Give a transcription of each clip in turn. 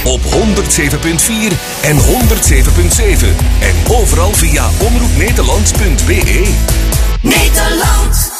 op 107.4 en 107.7. En overal via omroepnederland.be. Nederland.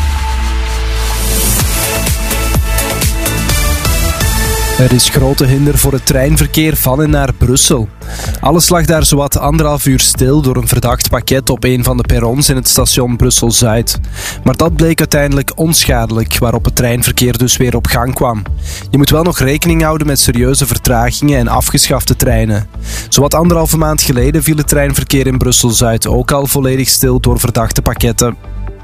Er is grote hinder voor het treinverkeer van en naar Brussel. Alles lag daar zowat 1,5 uur stil door een verdacht pakket op een van de perrons in het station Brussel-Zuid. Maar dat bleek uiteindelijk onschadelijk, waarop het treinverkeer dus weer op gang kwam. Je moet wel nog rekening houden met serieuze vertragingen en afgeschafte treinen. Zowat 1,5 maand geleden viel het treinverkeer in Brussel-Zuid ook al volledig stil door verdachte pakketten.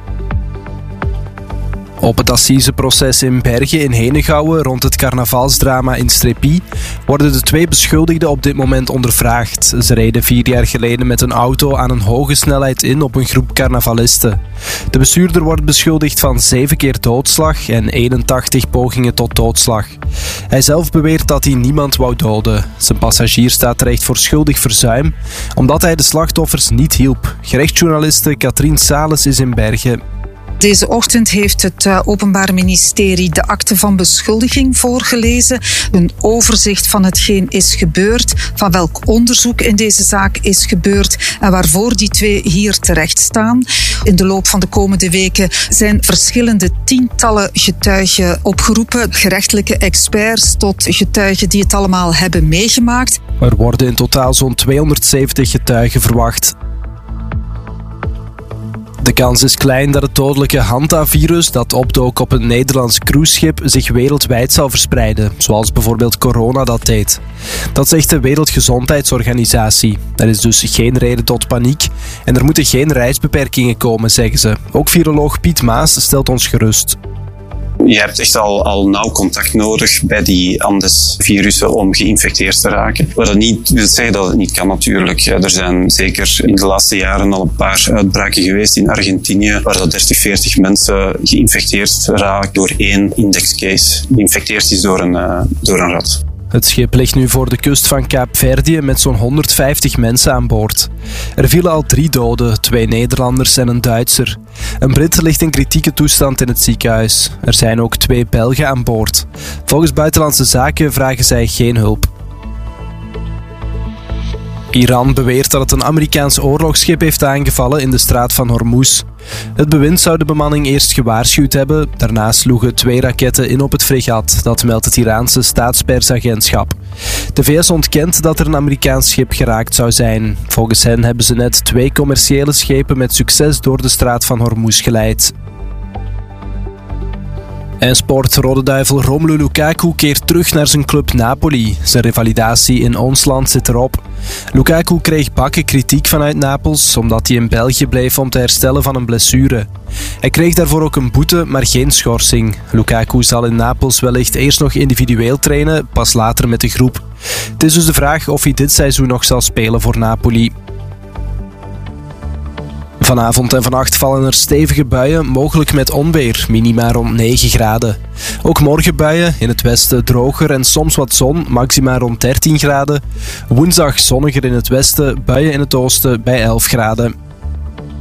Op het assiseproces in Bergen in Henegouwen rond het carnavalsdrama in Strépy worden de 2 beschuldigden op dit moment ondervraagd. Ze reden 4 jaar geleden met een auto aan een hoge snelheid in op een groep carnavalisten. De bestuurder wordt beschuldigd van 7 keer doodslag en 81 pogingen tot doodslag. Hij zelf beweert dat hij niemand wou doden. Zijn passagier staat terecht voor schuldig verzuim, omdat hij de slachtoffers niet hielp. Gerechtsjournaliste Katrien Sales is in Bergen. Deze ochtend heeft het Openbaar Ministerie de akte van beschuldiging voorgelezen. Een overzicht van hetgeen is gebeurd, van welk onderzoek in deze zaak is gebeurd en waarvoor die 2 hier terecht staan. In de loop van de komende weken zijn verschillende tientallen getuigen opgeroepen. Gerechtelijke experts tot getuigen die het allemaal hebben meegemaakt. Er worden in totaal zo'n 270 getuigen verwacht. De kans is klein dat het dodelijke Hanta-virus dat opdook op een Nederlands cruiseschip zich wereldwijd zal verspreiden, zoals bijvoorbeeld corona dat deed. Dat zegt de Wereldgezondheidsorganisatie. Er is dus geen reden tot paniek en er moeten geen reisbeperkingen komen, zeggen ze. ook viroloog Piet Maas stelt ons gerust. Je hebt echt al nauw contact nodig bij die Andes-virussen om geïnfecteerd te raken. Wat dat niet wil zeggen dat het niet kan natuurlijk. Er zijn zeker in de laatste jaren al een paar uitbraken geweest in Argentinië, waar dat 30, 40 mensen geïnfecteerd raken door 1 indexcase. Geïnfecteerd is door een rat. Het schip ligt nu voor de kust van Kaapverdië met zo'n 150 mensen aan boord. Er vielen al 3 doden, 2 Nederlanders en een Duitser. Een Brit ligt in kritieke toestand in het ziekenhuis. Er zijn ook 2 Belgen aan boord. Volgens Buitenlandse Zaken vragen zij geen hulp. Iran beweert dat het een Amerikaans oorlogsschip heeft aangevallen in de straat van Hormuz. Het bewind zou de bemanning eerst gewaarschuwd hebben. Daarna sloegen 2 raketten in op het fregat. Dat meldt het Iraanse staatspersagentschap. De VS ontkent dat er een Amerikaans schip geraakt zou zijn. Volgens hen hebben ze net 2 commerciële schepen met succes door de straat van Hormuz geleid. En Rode Duivel Romelu Lukaku keert terug naar zijn club Napoli. Zijn revalidatie in ons land zit erop. Lukaku kreeg bakken kritiek vanuit Napels, omdat hij in België bleef om te herstellen van een blessure. Hij kreeg daarvoor ook een boete, maar geen schorsing. Lukaku zal in Napels wellicht eerst nog individueel trainen, pas later met de groep. Het is dus de vraag of hij dit seizoen nog zal spelen voor Napoli. Vanavond en vannacht vallen er stevige buien, mogelijk met onweer, minima rond 9 graden. Ook morgen buien, in het westen droger en soms wat zon, maxima rond 13 graden. Woensdag zonniger in het westen, buien in het oosten bij 11 graden.